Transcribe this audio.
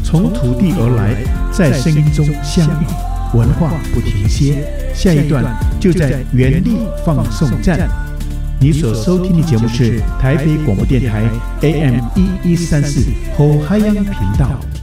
从土地而来，在声音中相遇，文化不停歇。下一段就在原地放送站。你所收听的节目是台北广播电台 AM 1134后海洋频道。